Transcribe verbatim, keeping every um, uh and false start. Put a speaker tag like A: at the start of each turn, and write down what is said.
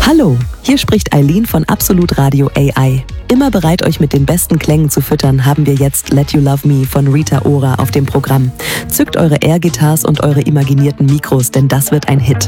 A: Hallo, hier spricht Eileen von Absolut Radio A I. Immer bereit, euch mit den besten Klängen zu füttern, haben wir jetzt Let You Love Me von Rita Ora auf dem Programm. Zückt eure Air-Guitars und eure imaginierten Mikros, denn das wird ein Hit.